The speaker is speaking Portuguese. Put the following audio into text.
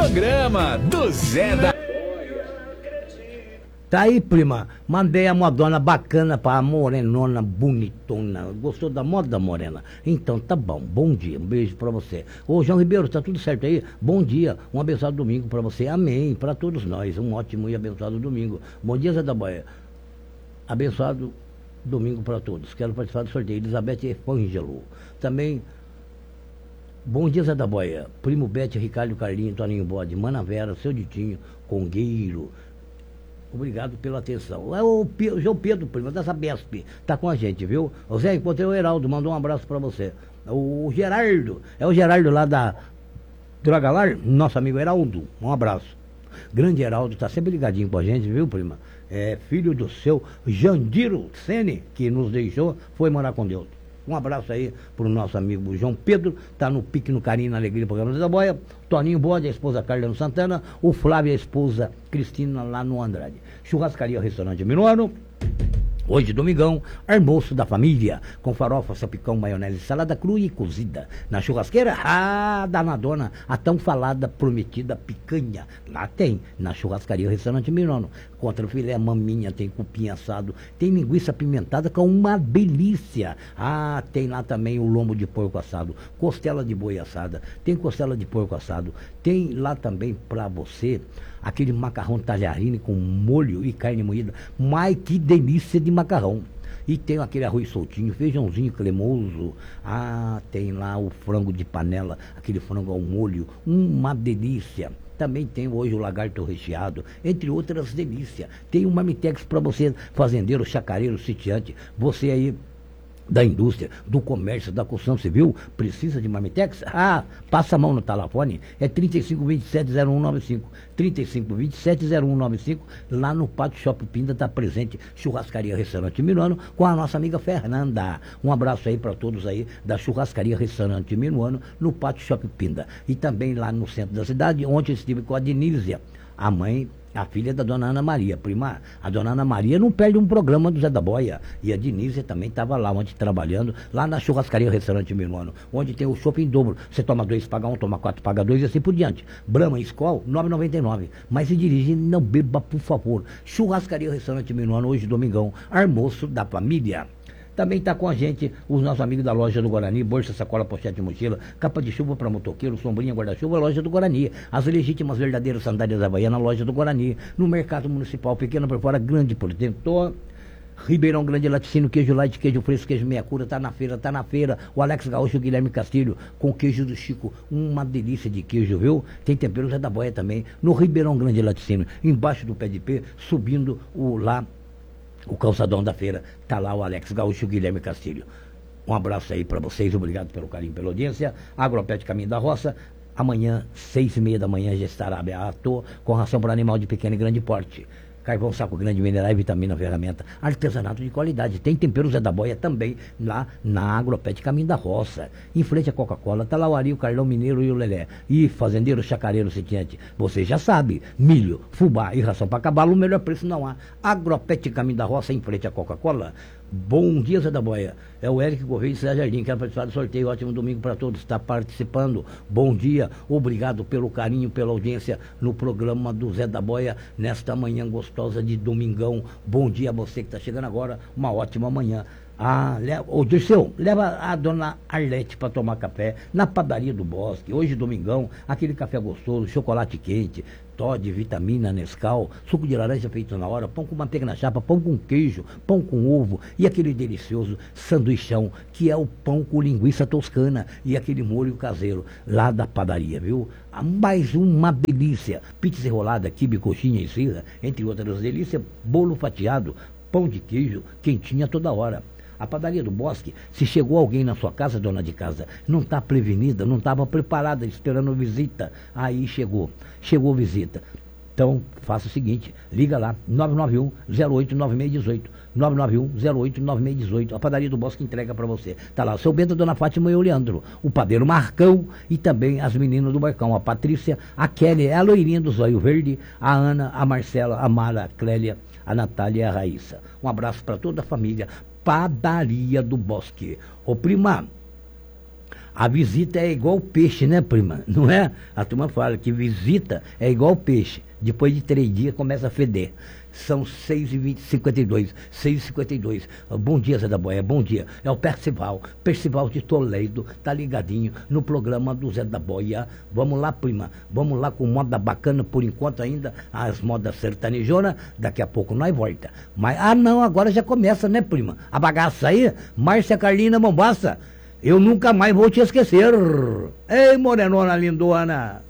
programa do Zé da... Tá aí, prima. Mandei a modona bacana pra morenona, bonitona. Gostou da moda, morena? Então tá bom. Bom dia. Um beijo pra você. Ô, João Ribeiro, tá tudo certo aí? Bom dia. Um abençoado domingo pra você. Amém. Pra todos nós. Um ótimo e abençoado domingo. Bom dia, Zé da Boia. Abençoado domingo pra todos. Quero participar do sorteio. Elizabeth Fângelo. Também... Bom dia, Zé da Boia. Primo Bete, Ricardo Carlinho, Toninho Bode, Mana Vera, Seu Ditinho, Congueiro. Obrigado pela atenção. É o João Pedro, primo da Sabesp, tá com a gente, viu? O Zé, encontrei o Heraldo, mandou um abraço pra você. O Gerardo, é o Gerardo lá da Dragalar, nosso amigo Heraldo, um abraço. Grande Heraldo, tá sempre ligadinho com a gente, viu, prima? É filho do seu Jandiro Sene, que nos deixou, foi morar com Deus. Um abraço aí pro nosso amigo João Pedro, tá no pique, no carinho, na alegria do programa da Boia. Toninho Bode, a esposa Carla no Santana, o Flávio, a esposa Cristina lá no Andrade. Churrascaria, restaurante Minuano. Hoje, domingão, almoço da família, com farofa, salpicão, maionese, salada crua e cozida. Na churrasqueira, danadona, a tão falada, prometida picanha. Lá tem, na churrascaria, restaurante Mirano. Contra o filé, maminha, tem cupim assado, tem linguiça apimentada com uma delícia. Tem lá também o lombo de porco assado, costela de boi assada, tem costela de porco assado, tem lá também pra você aquele macarrão talharine com molho e carne moída. Mas que delícia de macarrão. E tem aquele arroz soltinho, feijãozinho cremoso. Tem lá o frango de panela, aquele frango ao molho, uma delícia. Também tem hoje o lagarto recheado, entre outras delícias. Tem o marmitex para você, fazendeiro, chacareiro, sitiante. Você aí da indústria, do comércio, da construção civil, precisa de marmitex? Passa a mão no telefone, é 3527-0195, 3527-0195, lá no Pátio Shopping Pinda está presente Churrascaria Restaurante Minuano, com a nossa amiga Fernanda. Um abraço aí para todos aí da Churrascaria Restaurante Minuano, no Pátio Shopping Pinda. E também lá no centro da cidade, onde eu estive com a Denísia, a mãe, a filha da dona Ana Maria, prima. A dona Ana Maria não perde um programa do Zé da Boia. E a Denise também estava lá ontem trabalhando, lá na churrascaria Restaurante Minuano, onde tem o shopping em dobro. Você toma 2, paga 1, toma 4, paga 2 e assim por diante. Brahma e Skol, R$ 9,99. Mas se dirige, não beba, por favor. Churrascaria Restaurante Minuano, hoje domingão, almoço da família. Também está com a gente os nossos amigos da loja do Guarani, bolsa, sacola, pochete, mochila, capa de chuva para motoqueiro, sombrinha, guarda-chuva, loja do Guarani. As legítimas verdadeiras sandálias Havaiana, loja do Guarani. No mercado municipal, pequena por fora, grande por dentro. Ribeirão Grande, laticínio, queijo light, queijo fresco, queijo meia cura, tá na feira. O Alex Gaúcho, o Guilherme Castilho, com queijo do Chico, uma delícia de queijo, viu? Tem tempero Zé da Boia também, no Ribeirão Grande, laticínio, embaixo do pé de pé, subindo o calçadão da feira, tá lá o Alex Gaúcho e o Guilherme Castilho. Um abraço aí para vocês, obrigado pelo carinho, pela audiência. Agropet Caminho da Roça, amanhã, 6h30 da manhã, já estará aberto com ração para animal de pequeno e grande porte. Carvão, saco grande, mineral e vitamina, ferramenta, artesanato de qualidade. Tem tempero Zé da Boia também lá na Agropet Caminho da Roça. Em frente à Coca-Cola, tá lá o Ari, o Carlão Mineiro e o Lelé. E fazendeiro, chacareiro, sitiante. Você já sabe, milho, fubá e ração para cavalo, o melhor preço não há. Agropet Caminho da Roça, em frente à Coca-Cola. Bom dia, Zé da Boia. É o Eric Correia de Cidade Jardim. Quero participar do sorteio. Ótimo domingo para todos. Está participando. Bom dia. Obrigado pelo carinho, pela audiência no programa do Zé da Boia nesta manhã gostosa de domingão. Bom dia a você que está chegando agora. Uma ótima manhã. Ô Dirceu, leva a dona Arlete para tomar café na padaria do Bosque. Hoje, domingão, aquele café gostoso, chocolate quente, Toddy, vitamina, Nescau, suco de laranja feito na hora, pão com manteiga na chapa, pão com queijo, pão com ovo e aquele delicioso sanduichão, que é o pão com linguiça toscana e aquele molho caseiro lá da padaria, viu? Mais uma delícia. Pizza enrolada, quibe, coxinha e esfirra, entre outras delícias, bolo fatiado, pão de queijo, quentinha toda hora. A padaria do Bosque, se chegou alguém na sua casa, dona de casa, não está prevenida, não estava preparada, esperando visita, aí chegou visita. Então, faça o seguinte, liga lá, 991-089618, 991-089618, a padaria do Bosque entrega para você. Tá lá o seu Bento, a dona Fátima e o Leandro, o padeiro Marcão e também as meninas do Barcão, a Patrícia, a Kelly, a loirinha do zóio verde, a Ana, a Marcela, a Mara, a Clélia, a Natália e a Raíssa. Um abraço para toda a família. Padaria do Bosque. Ô prima, A visita é igual peixe, né, prima? Não é? A turma fala que visita é igual peixe. Depois de 3 dias começa a feder. São 6h52. 6h52. Bom dia, Zé da Boia. Bom dia. É o Percival. Percival de Toledo. Tá ligadinho no programa do Zé da Boia. Vamos lá, prima. Vamos lá com moda bacana. Por enquanto ainda as modas sertanejonas. Daqui a pouco nós volta. Mas, não, agora já começa, né, prima? A bagaça aí. Márcia Carlina Mombaça. Eu nunca mais vou te esquecer. Ei, morenona lindona.